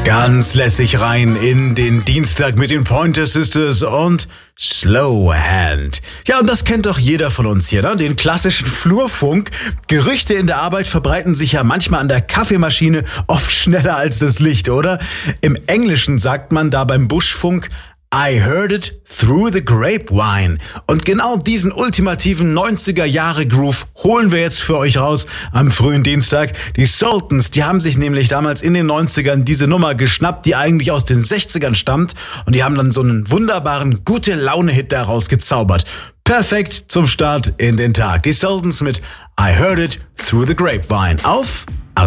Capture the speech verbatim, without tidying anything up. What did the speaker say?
Ganz lässig rein in den Dienstag mit den Pointer Sisters und Slow Hand. Ja, und das kennt doch jeder von uns hier, ne? Den klassischen Flurfunk. Gerüchte in der Arbeit verbreiten sich ja manchmal an der Kaffeemaschine oft schneller als das Licht, oder? Im Englischen sagt man da beim Buschfunk: I heard it through the grapevine. Und genau diesen ultimativen neunziger-Jahre-Groove holen wir jetzt für euch raus am frühen Dienstag. Die Sultans, die haben sich nämlich damals in den neunzigern diese Nummer geschnappt, die eigentlich aus den sechzigern stammt. Und die haben dann so einen wunderbaren Gute-Laune-Hit daraus gezaubert. Perfekt zum Start in den Tag. Die Sultans mit I heard it through the grapevine auf